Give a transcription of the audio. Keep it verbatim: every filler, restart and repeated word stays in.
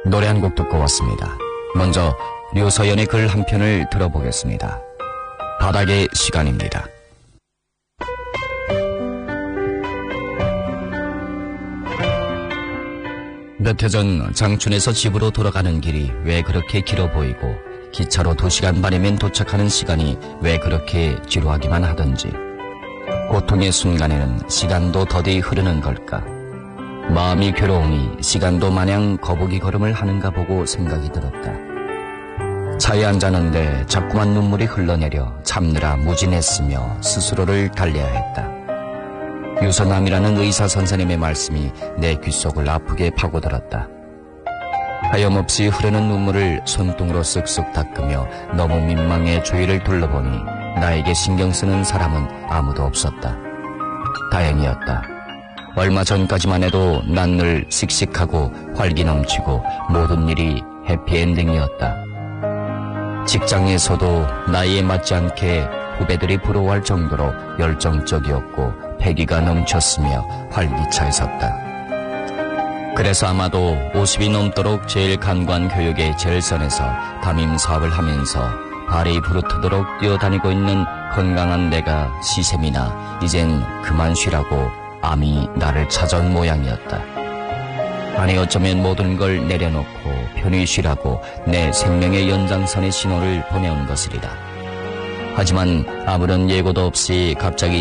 노래 한 곡 듣고 왔습니다. 먼저 류서연의 글 한 편을 들어보겠습니다. 바닥의 시간입니다. 몇 해 전 장춘에서 집으로 돌아가는 길이 왜 그렇게 길어 보이고 기차로 두 시간 반이면 도착하는 시간이 왜 그렇게 지루하기만 하던지, 고통의 순간에는 시간도 더디 흐르는 걸까? 마음이 괴로우니 시간도 마냥 거북이 걸음을 하는가 보고 생각이 들었다. 차에 앉았는데 자꾸만 눈물이 흘러내려 참느라 무진했으며 스스로를 달래야 했다. 유선남이라는 의사 선생님의 말씀이 내 귓속을 아프게 파고들었다. 하염없이 흐르는 눈물을 손등으로 쓱쓱 닦으며 너무 민망해 주위를 둘러보니 나에게 신경 쓰는 사람은 아무도 없었다. 다행이었다. 얼마 전까지만 해도 난 늘 씩씩하고 활기 넘치고 모든 일이 해피엔딩이었다. 직장에서도 나이에 맞지 않게 후배들이 부러워할 정도로 열정적이었고 패기가 넘쳤으며 활기차 있었다. 그래서 아마도 오십이 넘도록 제일 간관 교육의 제일선에서 담임 사업을 하면서 발이 부르트도록 뛰어다니고 있는 건강한 내가 시샘이나 이젠 그만 쉬라고 암이 나를 찾아온 모양이었다. 아니 어쩌면 모든 걸 내려놓고 편히 쉬라고 내 생명의 연장선의 신호를 보내온 것이리라. 하지만 아무런 예고도 없이 갑자기